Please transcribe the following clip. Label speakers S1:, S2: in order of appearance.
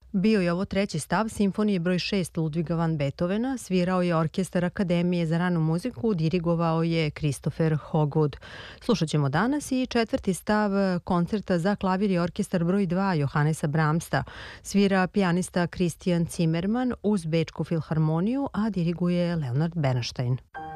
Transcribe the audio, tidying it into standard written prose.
S1: Bio je ovo treći stav simfonije broj 6 Ludviga van Beethovena, svirao je Orkestar Akademije za ranu muziku, dirigovao je Christopher Hogwood. Slušat ćemo danas i četvrti stav koncerta za klavir i orkestar broj 2 Johannesa Brahmsa. Svira pijanista Christian Zimmermann uz Bečku filharmoniju, a diriguje Leonard Bernstein.